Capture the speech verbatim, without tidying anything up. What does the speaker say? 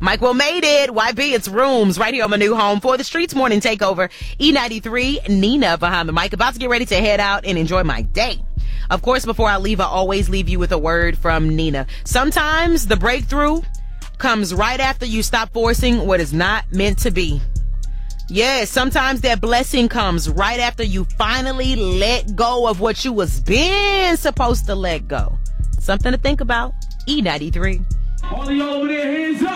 Mike Will made it. Y B, it's Rooms right here on my new home for the Streets Morning Takeover. E ninety-three, Nina behind the mic. About to get ready to head out and enjoy my day. Of course, before I leave, I always leave you with a word from Nina. Sometimes the breakthrough comes right after you stop forcing what is not meant to be. Yes, sometimes that blessing comes right after you finally let go of what you was been supposed to let go. Something to think about. E ninety-three. All of y'all over there, hands up.